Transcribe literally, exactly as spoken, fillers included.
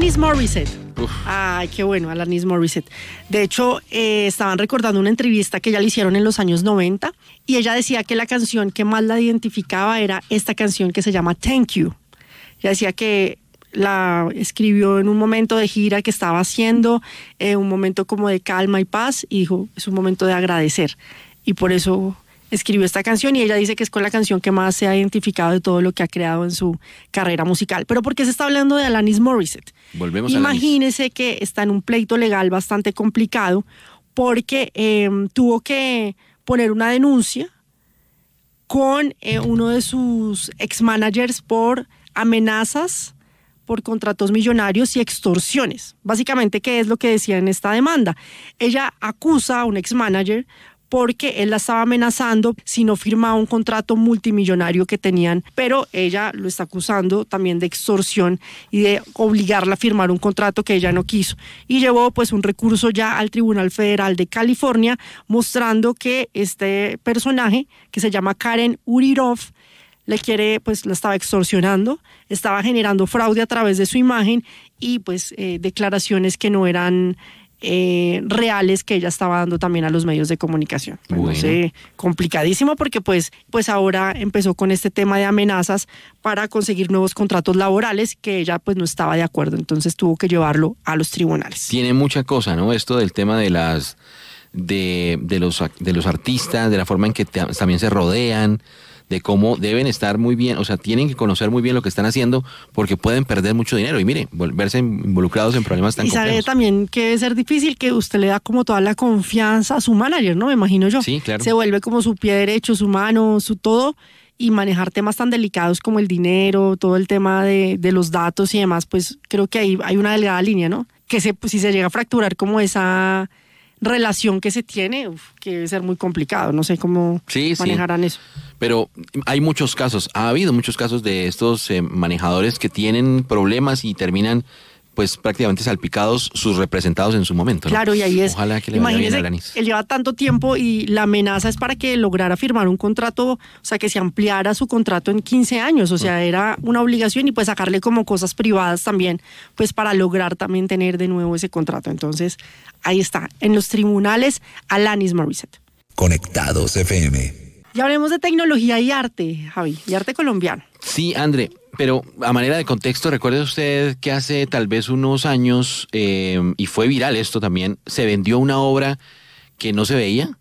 Alanis Morissette. Uf. Ay, qué bueno, Alanis Morissette. De hecho, eh, estaban recordando una entrevista que ella le hicieron en los años noventa y ella decía que la canción que más la identificaba era esta canción que se llama Thank You. Ella decía que la escribió en un momento de gira que estaba haciendo, eh, un momento como de calma y paz, y dijo, es un momento de agradecer. Y por eso escribió esta canción, y ella dice que es con la canción que más se ha identificado de todo lo que ha creado en su carrera musical. Pero ¿por qué se está hablando de Alanis Morissette? Volvemos a Imagínese que está en un pleito legal bastante complicado porque eh, tuvo que poner una denuncia con eh, uno de sus ex-managers por amenazas, por contratos millonarios y extorsiones. Básicamente, ¿qué es lo que decía en esta demanda? Ella acusa a un ex-manager porque él la estaba amenazando si no firmaba un contrato multimillonario que tenían, pero ella lo está acusando también de extorsión y de obligarla a firmar un contrato que ella no quiso. Y llevó pues un recurso ya al Tribunal Federal de California mostrando que este personaje, que se llama Karen Urirov, le quiere, pues la estaba extorsionando, estaba generando fraude a través de su imagen y pues eh, declaraciones que no eran eh, reales que ella estaba dando también a los medios de comunicación. Bueno, Bueno. no sé, complicadísimo porque pues, pues ahora empezó con este tema de amenazas para conseguir nuevos contratos laborales que ella pues no estaba de acuerdo, entonces tuvo que llevarlo a los tribunales. Tiene mucha cosa, ¿no? Esto del tema de las de, de los de los artistas, de la forma en que te- también se rodean, de cómo deben estar muy bien, o sea, tienen que conocer muy bien lo que están haciendo porque pueden perder mucho dinero y mire, volverse involucrados en problemas tan Y sabe complejos. también que debe ser difícil que usted le da como toda la confianza a su manager, ¿no? Me imagino yo. Sí, claro. Se vuelve como su pie derecho, su mano, su todo, y manejar temas tan delicados como el dinero, todo el tema de, de los datos y demás, pues creo que ahí hay una delgada línea, ¿no? Que se, pues, si se llega a fracturar como esa relación que se tiene, uf, que debe ser muy complicado, no sé cómo Sí, sí. manejarán eso. Pero hay muchos casos, ha habido muchos casos de estos eh, manejadores que tienen problemas y terminan pues prácticamente salpicados sus representados en su momento, ¿no? Claro, y ahí es, Ojalá que le vaya bien a imagínese, Alanis. él lleva tanto tiempo y la amenaza es para que lograra firmar un contrato, o sea, que se ampliara su contrato en quince años, o sea, era una obligación y pues sacarle como cosas privadas también, pues para lograr también tener de nuevo ese contrato. Entonces, ahí está, en los tribunales, Alanis Morissette. Conectados F M. Y hablemos de tecnología y arte, Javi, y arte colombiano. Sí, André, pero a manera de contexto, recuerde usted que hace tal vez unos años, eh, y fue viral esto también, se vendió una obra que no se veía,